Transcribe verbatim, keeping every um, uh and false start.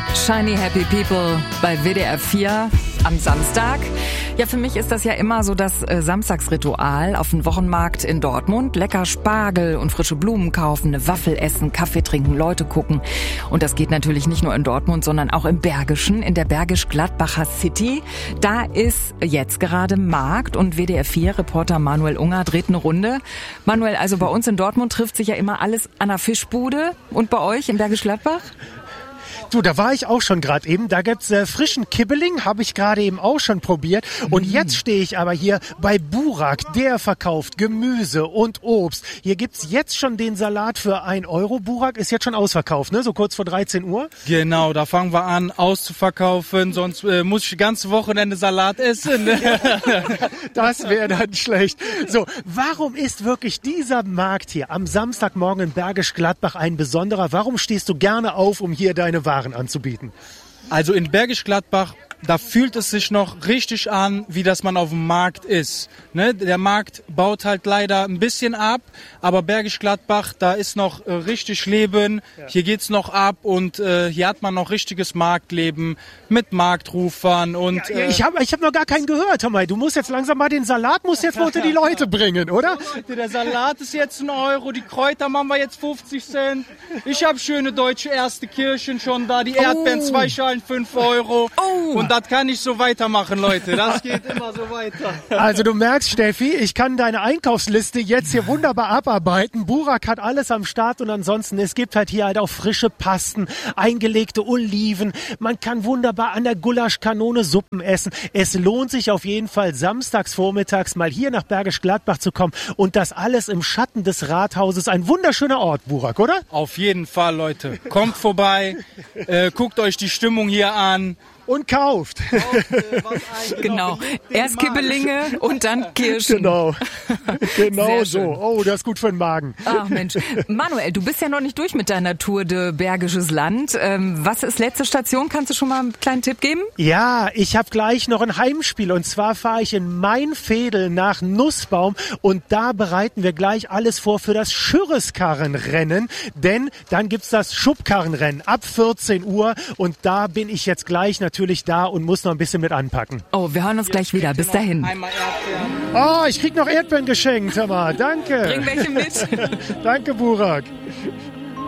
Shiny Happy People bei W D R vier am Samstag. Ja, für mich ist das ja immer so das äh, Samstagsritual auf dem Wochenmarkt in Dortmund. Lecker Spargel und frische Blumen kaufen, eine Waffel essen, Kaffee trinken, Leute gucken. Und das geht natürlich nicht nur in Dortmund, sondern auch im Bergischen, in der Bergisch-Gladbacher City. Da ist jetzt gerade Markt und W D R vier-Reporter Manuel Unger dreht eine Runde. Manuel, also bei uns in Dortmund trifft sich ja immer alles an der Fischbude. Und bei euch in Bergisch Gladbach? Du, da war ich auch schon gerade eben. Da gibt's äh, frischen Kibbeling, habe ich gerade eben auch schon probiert. Und mm. jetzt stehe ich aber hier bei Burak. Der verkauft Gemüse und Obst. Hier gibt's jetzt schon den Salat für ein Euro. Burak ist jetzt schon ausverkauft, ne? So kurz vor dreizehn Uhr. Genau, da fangen wir an auszuverkaufen. Sonst äh, muss ich ganze Wochenende Salat essen. Das wäre dann schlecht. So, warum ist wirklich dieser Markt hier am Samstagmorgen in Bergisch Gladbach ein besonderer? Warum stehst du gerne auf, um hier deine Waren anzubieten? Also in Bergisch Gladbach, da fühlt es sich noch richtig an, wie das man auf dem Markt ist. Ne? Der Markt baut halt leider ein bisschen ab, aber Bergisch Gladbach, da ist noch äh, richtig Leben. Ja. Hier geht's noch ab und äh, hier hat man noch richtiges Marktleben mit Marktrufern und. Ja, äh, ich habe ich hab noch gar keinen gehört, Tomai. Du musst jetzt langsam mal den Salat, musst jetzt mal unter die Leute bringen, oder? So, Leute, der Salat ist jetzt ein Euro, die Kräuter machen wir jetzt fünfzig Cent. Ich habe schöne deutsche erste Kirchen schon da, die Erdbeeren, oh. zwei Schalen, fünf Euro. Oh. Und das kann ich so weitermachen, Leute. Das geht immer so weiter. Also du merkst, Steffi, ich kann deine Einkaufsliste jetzt hier wunderbar abarbeiten. Burak hat alles am Start und ansonsten, es gibt halt hier halt auch frische Pasten, eingelegte Oliven. Man kann wunderbar an der Gulaschkanone Suppen essen. Es lohnt sich auf jeden Fall, samstags vormittags mal hier nach Bergisch Gladbach zu kommen und das alles im Schatten des Rathauses. Ein wunderschöner Ort, Burak, oder? Auf jeden Fall, Leute. Kommt vorbei, äh, guckt euch die Stimmung hier an. Und kauft. kauft äh, was ein, genau. genau. Erst Kibbelinge und dann Kirschen. Genau. Genau so. Oh, das ist gut für den Magen. Ach Mensch. Manuel, du bist ja noch nicht durch mit deiner Tour de Bergisches Land. Ähm, was ist letzte Station? Kannst du schon mal einen kleinen Tipp geben? Ja, ich habe gleich noch ein Heimspiel. Und zwar fahre ich in Mainfedel nach Nussbaum. Und da bereiten wir gleich alles vor für das Schürreskarrenrennen. Denn dann gibt's das Schubkarrenrennen ab vierzehn Uhr. Und da bin ich jetzt gleich natürlich natürlich da und muss noch ein bisschen mit anpacken. Oh, wir hören uns Jetzt gleich wieder. Bis dahin. Einmal Erdbeeren. Oh, ich krieg noch Erdbeeren geschenkt, hör mal. Danke. Bring welche mit. Danke, Burak.